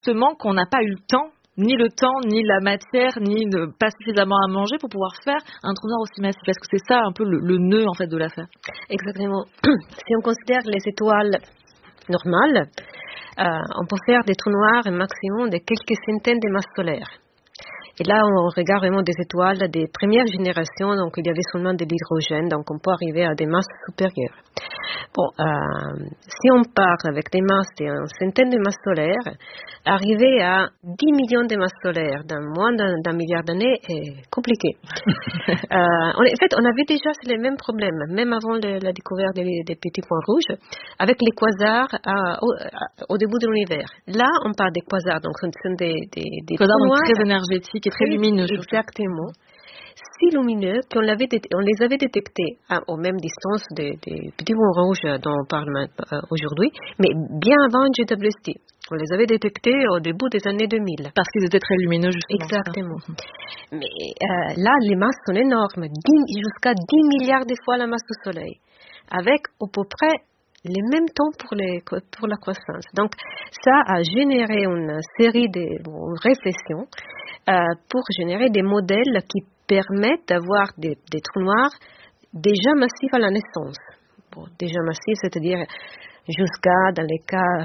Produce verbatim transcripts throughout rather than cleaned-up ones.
justement qu'on n'a pas eu le temps, ni le temps, ni la matière, ni de, pas suffisamment à manger pour pouvoir faire un trou noir aussi massif. Est-ce que c'est ça un peu le, le nœud en fait de l'affaire? Exactement. Si on considère les étoiles normales, euh, on peut faire des trous noirs un maximum de quelques centaines de masses solaires. Et là, on regarde vraiment des étoiles des premières générations, donc il y avait seulement de l'hydrogène, donc on peut arriver à des masses supérieures. Bon, euh, si on part avec des masses d'une centaine de masses solaires, arriver à dix millions de masses solaires dans moins d'un, d'un milliard d'années est compliqué. euh, on, en fait, on avait déjà les mêmes problèmes, même avant le, la découverte des, des petits points rouges, avec les quasars à, au, à, au début de l'univers. Là, on parle des quasars, donc ce sont des, des, des quasars trous noirs très énergétiques et très, très lumineux. Exactement. Si lumineux qu'on l'avait dé- on les avait détectés à, aux mêmes distances des, des petits points rouges dont on parle euh, aujourd'hui, mais bien avant J W S T. On les avait détectés au début des années deux mille. Parce qu'ils étaient très lumineux, justement. Exactement. Mais euh, là, les masses sont énormes, dix, jusqu'à dix milliards de fois la masse du Soleil, avec à peu près les mêmes temps pour, les, pour la croissance. Donc, ça a généré une série de bon, réflexions euh, pour générer des modèles qui permettent d'avoir des, des trous noirs déjà massifs à la naissance. Bon, déjà massifs, c'est-à-dire jusqu'à, dans les cas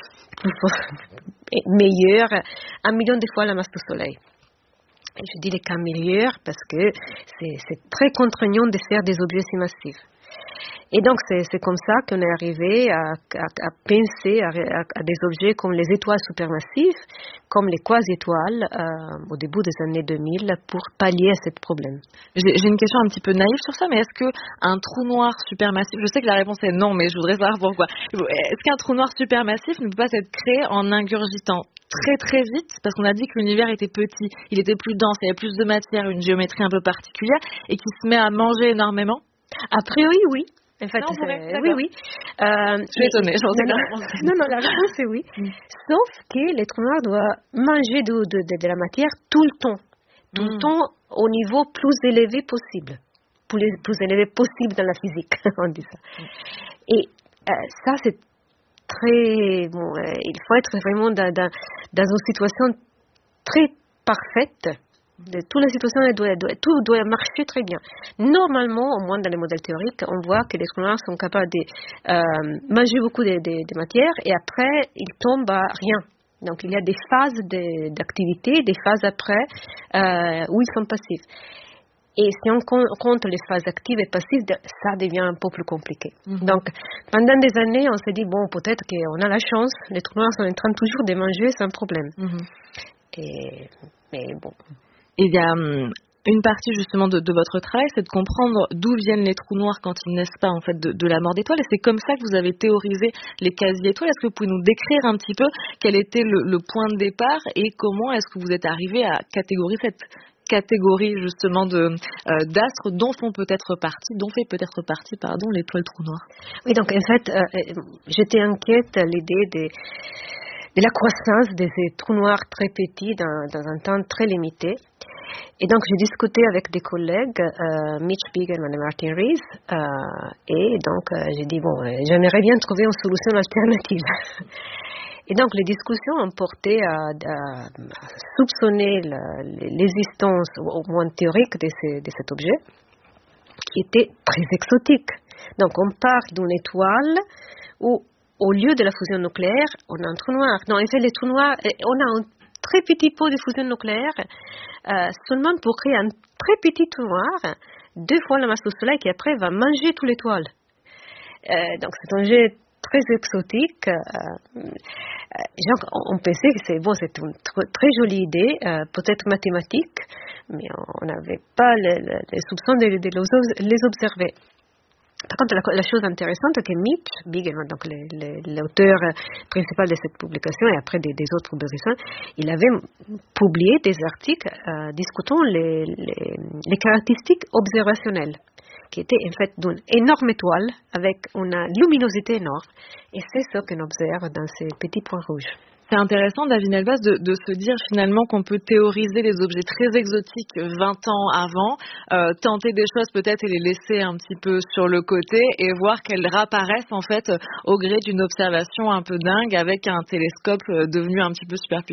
meilleurs, un million de fois la masse du Soleil. Et je dis les cas meilleurs parce que c'est, c'est très contraignant de faire des objets si massifs. Et donc, c'est, c'est comme ça qu'on est arrivé à, à, à penser à, à, à des objets comme les étoiles supermassives, comme les quasi-étoiles euh, au début des années deux mille pour pallier à ce problème. J'ai, j'ai une question un petit peu naïve sur ça, mais est-ce qu'un trou noir supermassif, je sais que la réponse est non, mais je voudrais savoir pourquoi. Est-ce qu'un trou noir supermassif ne peut pas être créé en ingurgitant très très vite, parce qu'on a dit que l'univers était petit, il était plus dense, il y avait plus de matière, une géométrie un peu particulière, et qui se met à manger énormément? A priori, oui. En fait, non, c'est, oui, oui. Euh, je suis étonnée, je pensais non, que la non, non, la réponse est oui. Mm. Sauf que les trous noirs doivent manger de, de, de, de la matière tout le temps. Tout mm. le temps au niveau plus élevé possible. Plus, plus élevé possible dans la physique, on dit ça. Mm. Et euh, ça, c'est très... Bon, euh, il faut être vraiment dans, dans, dans une situation très parfaite. De toutes les situations, doit, doit, tout doit marcher très bien. Normalement, au moins dans les modèles théoriques, on voit que les trous noirs sont capables de euh, manger beaucoup de, de, de matière et après, ils tombent à rien. Donc, il y a des phases de, d'activité, des phases après euh, où ils sont passifs. Et si on compte les phases actives et passives, ça devient un peu plus compliqué. Mm-hmm. Donc, pendant des années, on s'est dit, bon, peut-être qu'on a la chance, les trous noirs sont en train toujours de manger sans problème. Mm-hmm. Et, mais bon... Et il y a hum, une partie justement de, de votre travail, c'est de comprendre d'où viennent les trous noirs quand ils naissent pas en fait de, de la mort d'étoiles. Et c'est comme ça que vous avez théorisé les quasi-étoiles. Est-ce que vous pouvez nous décrire un petit peu quel était le, le point de départ et comment est-ce que vous êtes arrivé à catégoriser cette catégorie justement de euh, d'astres dont font peut-être partie, dont fait peut-être partie, pardon, l'étoile trou noir. Oui, donc en fait, euh, j'étais inquiète à l'idée de de la croissance de ces trous noirs très petits dans, dans un temps très limité. Et donc, j'ai discuté avec des collègues, euh, Mitch Bigelman et Martin Rees, euh, et donc euh, j'ai dit, bon, euh, j'aimerais bien trouver une solution alternative. Et donc, les discussions ont porté à, à, à soupçonner la, l'existence, au moins théorique, de, ces, de cet objet, qui était très exotique. Donc, on parle d'une étoile où au lieu de la fusion nucléaire, on a un trou noir. Non, en fait, les trous noirs, on a un très petit pot de fusion nucléaire, euh, seulement pour créer un très petit trou noir, deux fois la masse du Soleil, qui après va manger toute l'étoile. Euh, donc, c'est un jet très exotique. Euh, euh, on pensait que c'est bon, c'est une tr- très jolie idée, euh, peut-être mathématique, mais on n'avait pas les, les soupçons de, de les observer. Par contre, la, la chose intéressante, c'est que Mitch Bigelman, donc le, le, l'auteur principal de cette publication et après des, des autres publications, il avait publié des articles euh, discutant les, les, les caractéristiques observationnelles, qui étaient en fait d'une énorme étoile avec une luminosité énorme. Et c'est ce qu'on observe dans ces petits points rouges. C'est intéressant, David Elbaz, de, de se dire finalement qu'on peut théoriser les objets très exotiques vingt ans avant, euh, tenter des choses peut-être et les laisser un petit peu sur le côté et voir qu'elles réapparaissent en fait au gré d'une observation un peu dingue avec un télescope devenu un petit peu super puissant.